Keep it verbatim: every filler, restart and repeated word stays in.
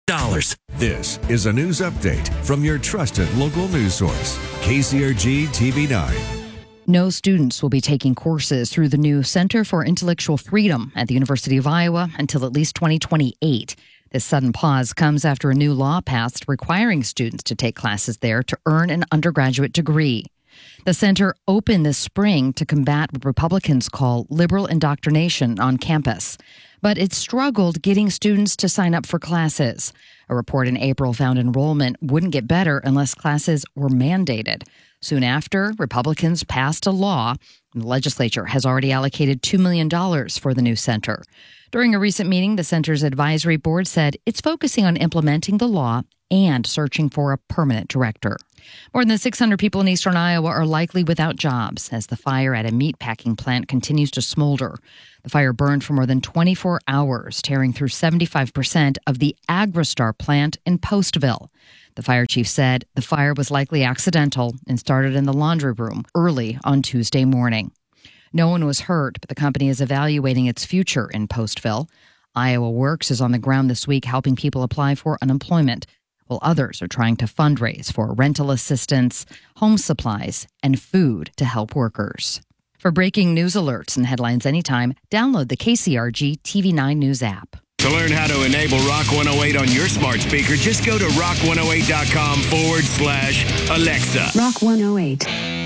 dollars. This is a news update from your trusted local news source, K C R G T V nine. No students will be taking courses through the new Center for Intellectual Freedom at the University of Iowa until at least twenty twenty-eight. This sudden pause comes after a new law passed requiring students to take classes there to earn an undergraduate degree. The center opened this spring to combat what Republicans call liberal indoctrination on campus, but it struggled getting students to sign up for classes. A report in April found enrollment wouldn't get better unless classes were mandated. Soon after, Republicans passed a law, and the legislature has already allocated two million dollars for the new center. During a recent meeting, the center's advisory board said it's focusing on implementing the law and searching for a permanent director. More than six hundred people in eastern Iowa are likely without jobs as the fire at a meatpacking plant continues to smolder. The fire burned for more than twenty-four hours, tearing through seventy-five percent of the Agristar plant in Postville. The fire chief said the fire was likely accidental and started in the laundry room early on Tuesday morning. No one was hurt, but the company is evaluating its future in Postville. Iowa Works is on the ground this week helping people apply for unemployment, while others are trying to fundraise for rental assistance, home supplies, and food to help workers. For breaking news alerts and headlines anytime, download the K C R G T V nine News app. To learn how to enable Rock one oh eight on your smart speaker, just go to rock one oh eight dot com forward slash Alexa. Rock one oh eight.